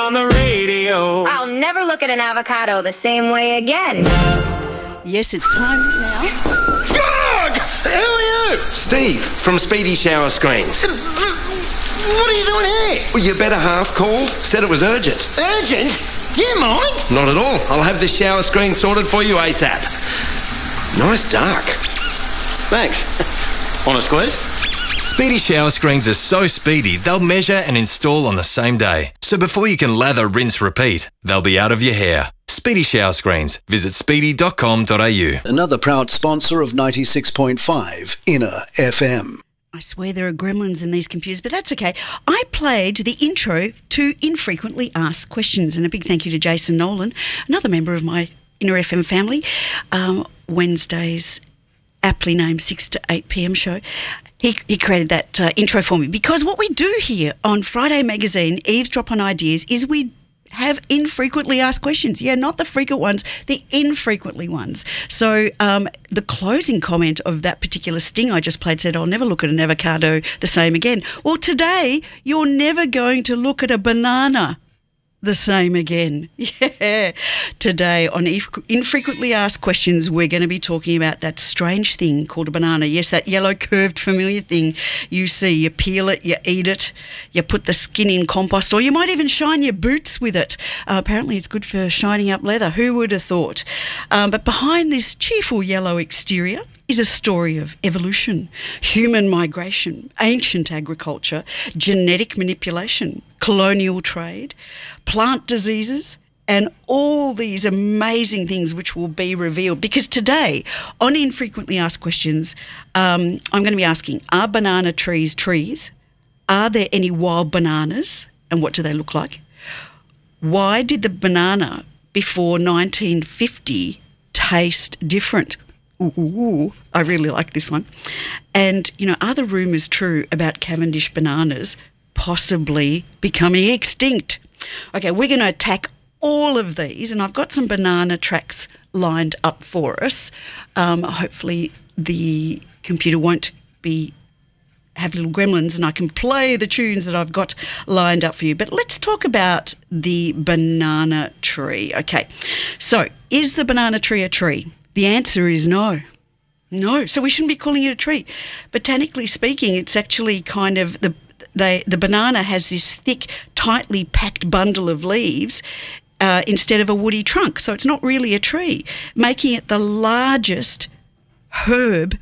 on the radio. I'll never look at an avocado the same way again. Yes, it's time now. Ugh! Who are you? Steve, from Speedy Shower Screens. What are you doing here? Well, your better half called, said it was urgent. Urgent? You mind? Not at all. I'll have the shower screen sorted for you ASAP. Nice dark. Thanks. Want a squeeze? Speedy Shower Screens are so speedy, they'll measure and install on the same day. So before you can lather, rinse, repeat, they'll be out of your hair. Speedy Shower Screens. Visit speedy.com.au. Another proud sponsor of 96.5 Inner FM. I swear there are gremlins in these computers, but that's okay. I played the intro to Infrequently Asked Questions, and a big thank you to Jason Nolan, another member of my Inner FM family. Wednesdays, aptly named 6 to 8 p.m. show. He created that intro for me because what we do here on Friday Magazine, Eavesdrop on Ideas, is we have infrequently asked questions. Yeah, not the frequent ones, the infrequently ones. So the closing comment of that particular sting I just played said, I'll never look at an avocado the same again. Well, today, you're never going to look at a banana the same again. Yeah. Today on Infrequently Asked Questions, we're going to be talking about that strange thing called a banana. Yes, that yellow curved familiar thing you see. You peel it, you eat it, you put the skin in compost, or you might even shine your boots with it. Apparently it's good for shining up leather. Who would have thought? But behind this cheerful yellow exterior is a story of evolution, human migration, ancient agriculture, genetic manipulation, colonial trade, plant diseases, and all these amazing things which will be revealed. Because today, on Infrequently Asked Questions, I'm going to be asking, are banana trees trees? Are there any wild bananas? And what do they look like? Why did the banana before 1950 taste different? Ooh, I really like this one. And, are the rumours true about Cavendish bananas possibly becoming extinct? Okay, we're going to attack all of these, and I've got some banana tracks lined up for us. Hopefully the computer won't have little gremlins and I can play the tunes that I've got lined up for you. But let's talk about the banana tree. Okay, so is the banana tree a tree? The answer is no. No, so we shouldn't be calling it a tree. Botanically speaking, it's actually kind of the banana has this thick, tightly packed bundle of leaves instead of a woody trunk. So it's not really a tree, making it the largest herb